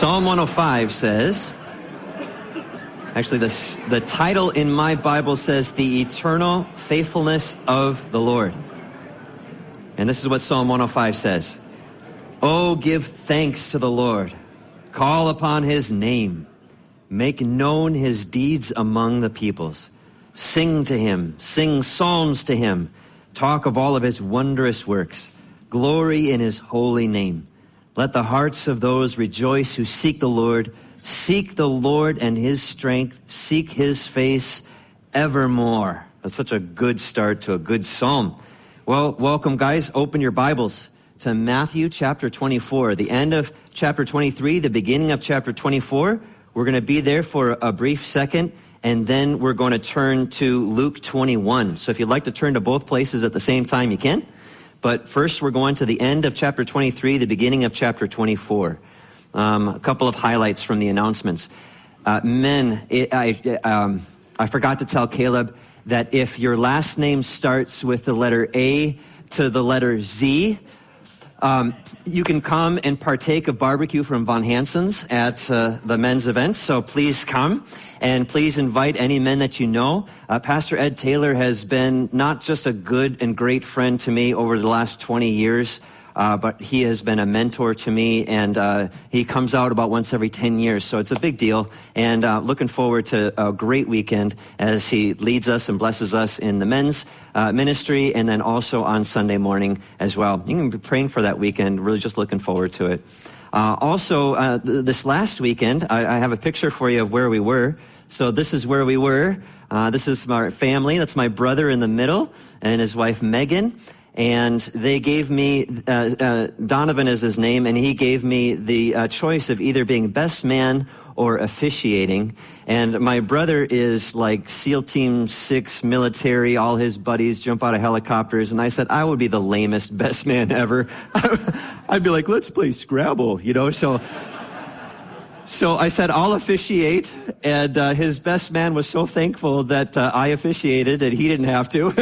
Psalm 105 says, actually the title in my Bible says, The Eternal Faithfulness of the Lord. And this is what Psalm 105 says. Oh, give thanks to the Lord. Call upon his name. Make known his deeds among the peoples. Sing to him. Sing psalms to him. Talk of all of his wondrous works. Glory in his holy name. Let the hearts of those rejoice who seek the Lord. Seek the Lord and his strength. Seek his face evermore. That's such a good start to a good psalm. Well, welcome, guys. Open your Bibles to Matthew chapter 24, the end of chapter 23, the beginning of chapter 24. We're going to be there for a brief second, and then we're going to turn to Luke 21. So if you'd like to turn to both places at the same time, you can. But first, we're going to the end of chapter 23, the beginning of chapter 24. A couple of highlights from the announcements. I forgot to tell Caleb that if your last name starts with the letter A to the letter Z, you can come and partake of barbecue from Von Hansen's at the men's event. So please come, and please invite any men that you know. Pastor Ed Taylor has been not just a good and great friend to me over the last 20 years, but he has been a mentor to me, and he comes out about once every 10 years. So it's a big deal, and looking forward to a great weekend as he leads us and blesses us in the men's ministry, and then also on Sunday morning as well. You can be praying for that weekend, really just looking forward to it. Also, this last weekend, I have a picture for you of where we were. So this is where we were. This is my family. That's my brother in the middle and his wife, Megan. And they gave me, Donovan is his name, and he gave me the choice of either being best man or officiating. And my brother is like SEAL Team 6 military, all his buddies jump out of helicopters. And I said, I would be the lamest best man ever. I'd be like, let's play Scrabble, you know, so I said, I'll officiate, and his best man was so thankful that I officiated and he didn't have to.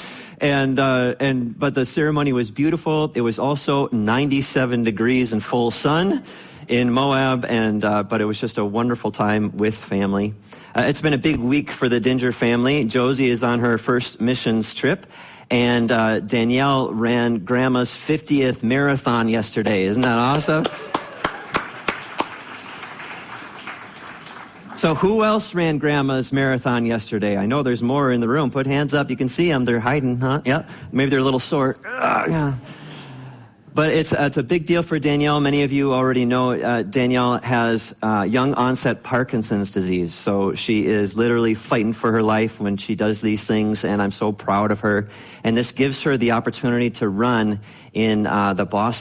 But the ceremony was beautiful. It was also 97 degrees and full sun in Moab, but it was just a wonderful time with family. It's been a big week for the Dinger family. Josie is on her first missions trip, and Danielle ran Grandma's 50th marathon yesterday. Isn't that awesome? So who else ran Grandma's marathon yesterday? I know there's more in the room. Put hands up. You can see them. They're hiding, huh? Yeah. Maybe they're a little sore. Yeah. But it's a big deal for Danielle. Many of you already know Danielle has young onset Parkinson's disease. So she is literally fighting for her life when she does these things, and I'm so proud of her. And this gives her the opportunity to run in the Boston